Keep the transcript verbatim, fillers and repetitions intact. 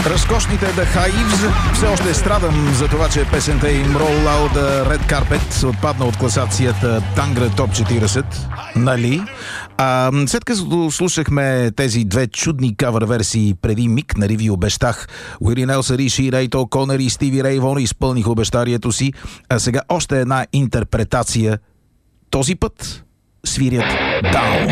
Разкошните The Hives. Все още страдам за това, че песента им Roll Out the Red Carpet отпадна от класацията Тангра Топ четиридесет. Нали? А, след като слушахме тези две чудни кавър версии преди миг, нали ви обещах, Уили Нелсън, Риши Рейто, Конър и Стиви Рей Вон изпълних обещарието си, а сега още една интерпретация. Този път свирят Down.